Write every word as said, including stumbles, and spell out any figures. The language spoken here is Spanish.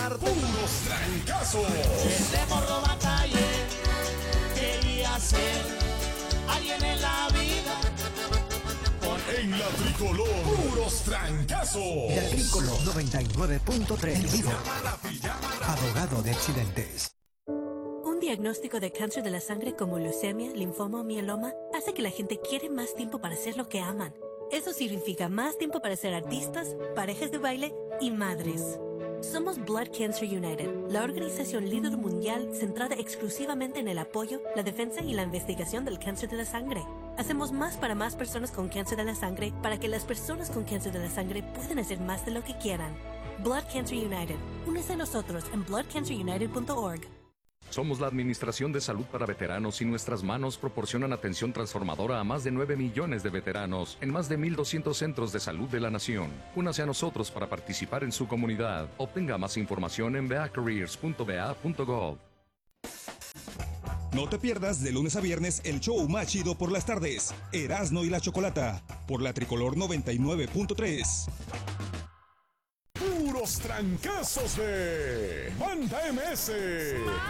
ganar puros trancazos. Ese morro batallé, quería ser alguien en la vida. En la tricolor, puros trancazos. La tricolor noventa y nueve punto tres. Abogado de accidentes. Un diagnóstico de cáncer de la sangre como leucemia, linfoma o mieloma hace que la gente quiere más tiempo para hacer lo que aman. Eso significa más tiempo para ser artistas, parejas de baile y madres. Somos Blood Cancer United, la organización líder mundial centrada exclusivamente en el apoyo, la defensa y la investigación del cáncer de la sangre. Hacemos más para más personas con cáncer de la sangre para que las personas con cáncer de la sangre puedan hacer más de lo que quieran. Blood Cancer United. Únese a nosotros en blood cancer united punto org. Somos la Administración de Salud para Veteranos y nuestras manos proporcionan atención transformadora a más de nueve millones de veteranos en más de mil doscientos centros de salud de la nación. Únase a nosotros para participar en su comunidad. Obtenga más información en v a careers punto v a punto gov. No te pierdas de lunes a viernes el show más chido por las tardes, Erasno y la Chocolata, por la Tricolor noventa y nueve punto tres. Puros trancazos de Banda M S.